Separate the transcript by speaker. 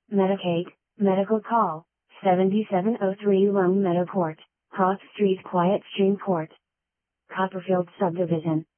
Speaker 1: Medicaid, Medical Call, 7703 Lone Meadow Court, Cross Street Quiet Stream Court, Copperfield Subdivision.